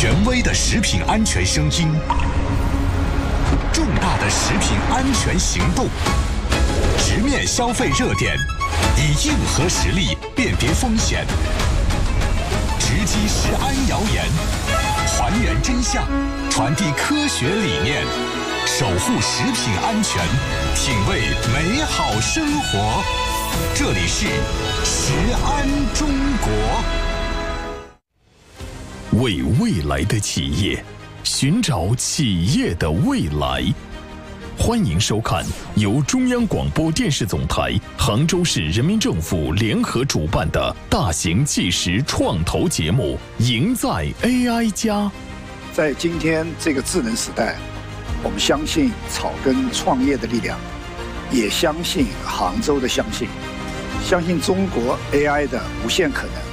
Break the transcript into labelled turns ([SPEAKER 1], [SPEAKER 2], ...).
[SPEAKER 1] 权威的食品安全声音，重大的食品安全行动，直面消费热点，以硬核实力辨别风险，直击食安谣言，还原真相，传递科学理念，守护食品安全，品味美好生活。这里是食安中国。为未来的企业寻找企业的未来。欢迎收看由中央广播电视总台、杭州市人民政府联合主办的大型纪实创投节目《赢在 AI 家》。
[SPEAKER 2] 在今天这个智能时代，我们相信草根创业的力量，也相信杭州的相信中国 AI 的无限可能。